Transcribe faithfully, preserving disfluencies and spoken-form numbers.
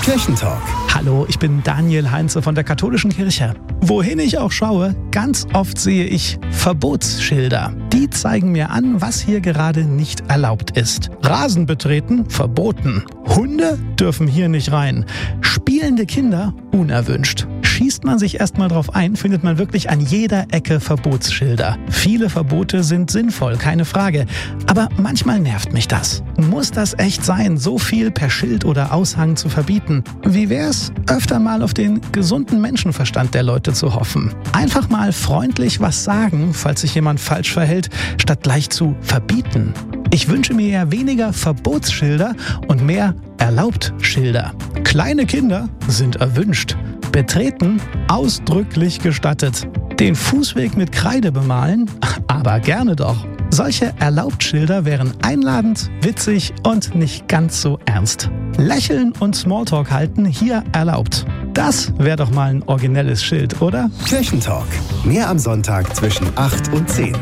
Kirchentalk. Hallo, ich bin Daniel Heinze von der Katholischen Kirche. Wohin ich auch schaue, ganz oft sehe ich Verbotsschilder. Die zeigen mir an, was hier gerade nicht erlaubt ist. Rasen betreten, verboten. Hunde dürfen hier nicht rein. Spielende Kinder, unerwünscht. Schießt man sich erstmal drauf ein, findet man wirklich an jeder Ecke Verbotsschilder. Viele Verbote sind sinnvoll, keine Frage. Aber manchmal nervt mich das. Muss das echt sein, so viel per Schild oder Aushang zu verbieten? Wie wär's, öfter mal auf den gesunden Menschenverstand der Leute zu hoffen? Einfach mal freundlich was sagen, falls sich jemand falsch verhält, statt gleich zu verbieten. Ich wünsche mir ja weniger Verbotsschilder und mehr Erlaubtschilder. Kleine Kinder sind erwünscht. Betreten ausdrücklich gestattet. Den Fußweg mit Kreide bemalen? Aber gerne doch. Solche Erlaubtschilder wären einladend, witzig und nicht ganz so ernst. Lächeln und Smalltalk halten hier erlaubt. Das wäre doch mal ein originelles Schild, oder? Kirchentalk. Mehr am Sonntag zwischen acht und zehn.